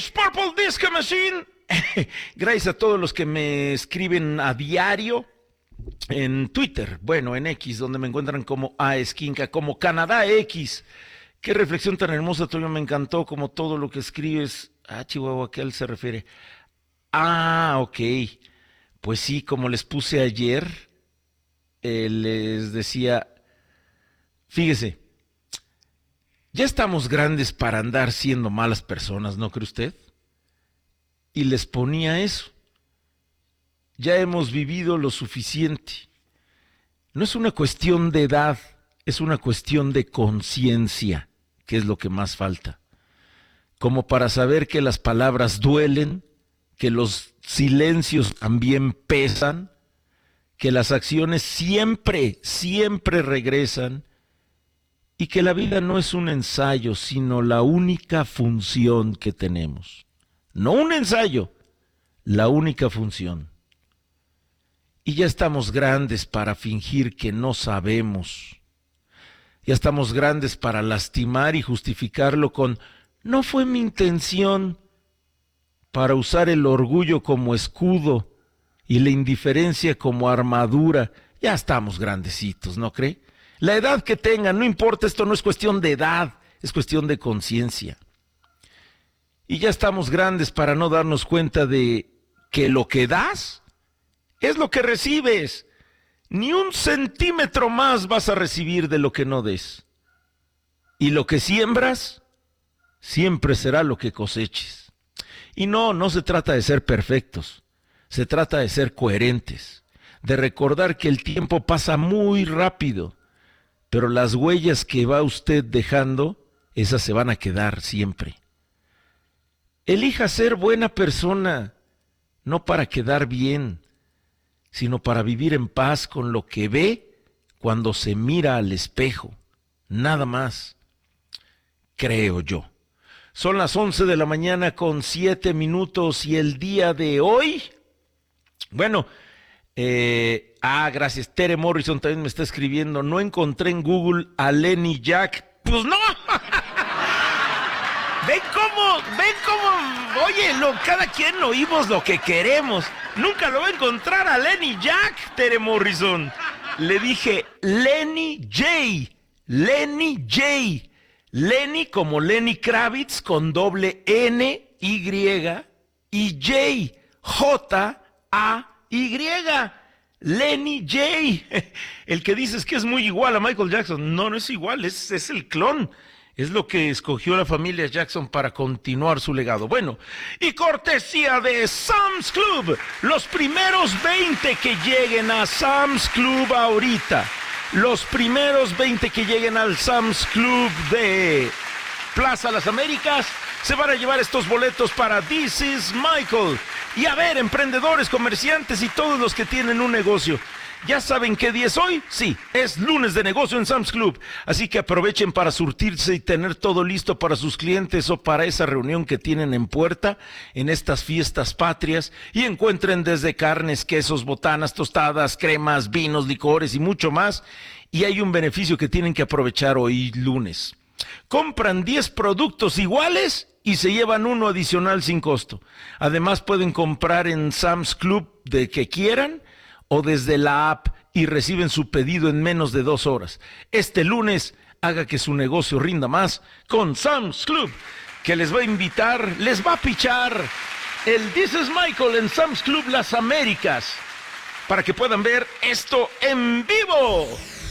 Deep Purple Disco Machine. Gracias a todos los que me escriben a diario en Twitter, bueno, en X, donde me encuentran como Aesquinca, como Canadá X. Qué reflexión tan hermosa, Toño, me encantó, como todo lo que escribes. Chihuahua, ¿a qué él se refiere? Ok. Pues sí, como les puse ayer, les decía, fíjese, ya estamos grandes para andar siendo malas personas, ¿no cree usted? Y les ponía eso. Ya hemos vivido lo suficiente. No es una cuestión de edad, es una cuestión de conciencia, que es lo que más falta. Como para saber que las palabras duelen, que los silencios también pesan, que las acciones siempre, siempre regresan, y que la vida no es un ensayo, sino la única función que tenemos. No un ensayo, la única función. Y ya estamos grandes para fingir que no sabemos. Ya estamos grandes para lastimar y justificarlo con no fue mi intención, para usar el orgullo como escudo y la indiferencia como armadura. Ya estamos grandecitos, ¿no cree? La edad que tengan, no importa, esto no es cuestión de edad, es cuestión de conciencia. Y ya estamos grandes para no darnos cuenta de que lo que das es lo que recibes. Ni un centímetro más vas a recibir de lo que no des. Y lo que siembras, siempre será lo que coseches. Y no se trata de ser perfectos, se trata de ser coherentes, de recordar que el tiempo pasa muy rápido, pero las huellas que va usted dejando, esas se van a quedar siempre. Elija ser buena persona, no para quedar bien, sino para vivir en paz con lo que ve cuando se mira al espejo, nada más, creo yo. Son las 11 de la mañana con 7 minutos y el día de hoy, bueno, gracias, Tere Morrison también me está escribiendo, no encontré en Google a Lenny Jack, pues no. Ven cómo, oye, cada quien oímos lo que queremos. Nunca lo va a encontrar a Lenny Jack, Tere Morrison. Le dije Lenny J. Lenny como Lenny Kravitz con doble N, Y y J, J-A-Y. Lenny J. El que dices que es muy igual a Michael Jackson. No es igual, es el clon. Es lo que escogió la familia Jackson para continuar su legado. Bueno, y cortesía de Sam's Club, los primeros 20 que lleguen a Sam's Club ahorita, los primeros 20 que lleguen al Sam's Club de Plaza Las Américas, se van a llevar estos boletos para This is Michael. Y a ver, emprendedores, comerciantes y todos los que tienen un negocio, ¿ya saben qué día es hoy? Sí, es lunes de negocio en Sam's Club, así que aprovechen para surtirse y tener todo listo para sus clientes o para esa reunión que tienen en puerta en estas fiestas patrias y encuentren desde carnes, quesos, botanas, tostadas, cremas, vinos, licores y mucho más. Y hay un beneficio que tienen que aprovechar hoy lunes. Compran 10 productos iguales y se llevan uno adicional sin costo. Además pueden comprar en Sam's Club de que quieran o desde la app y reciben su pedido en menos de 2 horas. Este lunes, haga que su negocio rinda más con Sam's Club, que les va a invitar, les va a pichar el This is Michael en Sam's Club Las Américas, para que puedan ver esto en vivo.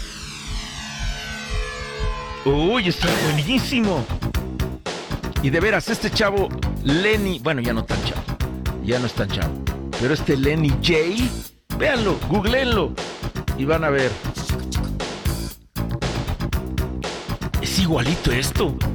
Uy, está buenísimo. Y de veras, este chavo, Lenny, bueno, ya no tan chavo, ya no es tan chavo, pero este Lenny J, véanlo, googleenlo y van a ver. Es igualito esto.